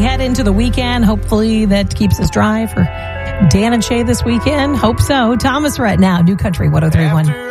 head into the weekend. Hopefully that keeps us dry for Dan and Shay this weekend. Hope so. Thomas Rhett now, New Country 103.1.